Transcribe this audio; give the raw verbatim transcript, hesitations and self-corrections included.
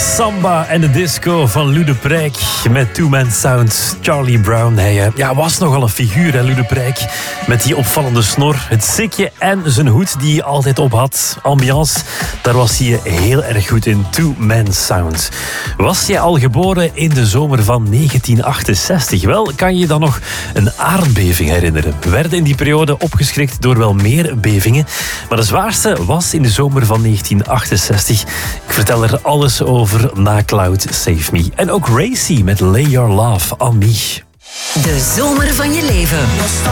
samba en de disco van Lude Prijk met Two Man Sound. Charlie Brown, hij ja, was nogal een figuur, hè, Lude Prijk. Met die opvallende snor, het sikje en zijn hoed die hij altijd op had. Ambiance, daar was hij heel erg goed in. Two Man Sound. Was jij al geboren in de zomer van negentien achtenzestig? Wel, kan je dan nog een aardbeving herinneren? We werden in die periode opgeschrikt door wel meer bevingen. Maar de zwaarste was in de zomer van negentien achtenzestig. Ik vertel er alles over na Cloud Save Me. En ook Racy met Lay Your Love on Me. De zomer van je leven.